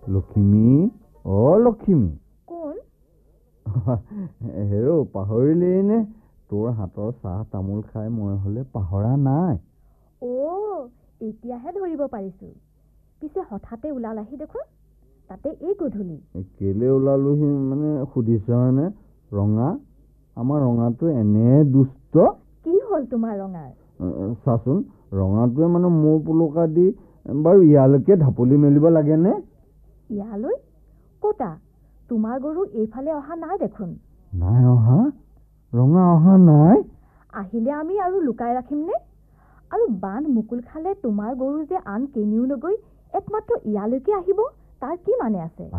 লক্ষ্মী অ লক্ষ্মী কোন? হেৰ পাহৰিলেই নে তোৰ হাতৰ চাহ তামোল খাই মই হলে পাহৰা নাই। এতিয়াহে ধৰিব পাৰিছো। পিছে হঠাতে ওলালাহি দেখোন, তাতে এই গধূলি। কেলে ওলালোহি মানে সুধিছ হয়নে? ৰঙা, আমাৰ ৰঙাটো এনে দুষ্ট। কি হ'ল তোমাৰ ৰঙাৰ? চাচোন, ৰঙাটোৱে মানে মৌ পুলকা দি বাৰু ইয়ালৈকে ঢাপলি মেলিব লাগে নে? ইয়ালৈ? কতা? তোমাৰ গৰু এইফালে অহা নাই দেখোন। নাই অহা? ৰঙা অহা নাই? আহিলে আমি আৰু লুকাই ৰাখিম নে? আৰু বান্ধ মুকুল খালে তোমাৰ গৰু যে আন কেনিও নগৈ একমাত্ৰ ইয়ালৈকে আহিব, তাৰ কি মানে আছে?